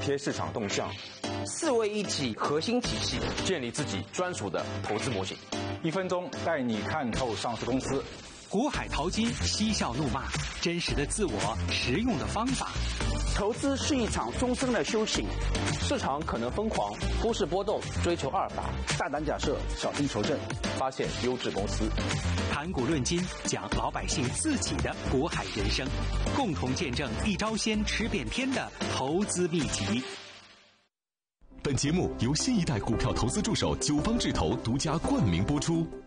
贴市场动向 ，4位一体核心体系， 建立自己专属的投资模型。 1分钟带你看透上市公司。 股海淘金，嬉笑怒骂，真实的自我，实用的方法。 投资是一场终身的修行， 市场可能疯狂，股市波动，追求阿尔法， 大胆假设，小心求证， 发现优质公司。 谈股论金，讲老百姓自己的股海人生，共同见证一招鲜吃遍天的投资秘籍。 本节目由新一代股票投资助手九方智投独家冠名播出。